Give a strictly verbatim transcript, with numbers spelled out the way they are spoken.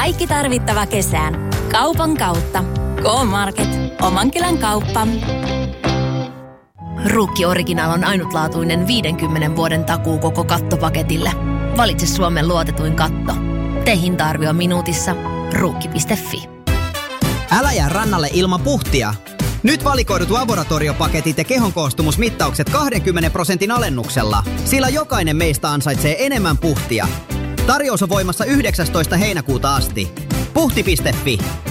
Kaikki tarvittava kesään. Kaupan kautta. K-Market. Oman kylän kauppa. Ruukki Original on ainutlaatuinen viidenkymmenen vuoden takuu koko kattopaketille. Valitse Suomen luotetuin katto. Tee hinta-arvio minuutissa. Ruukki piste fi. Älä jää rannalle ilman puhtia. Nyt valikoidut laboratoriopaketit ja kehonkoostumusmittaukset kaksikymmentä prosentin alennuksella, sillä jokainen meistä ansaitsee enemmän puhtia. Tarjous on voimassa yhdeksästoista heinäkuuta asti. Puhti piste fi.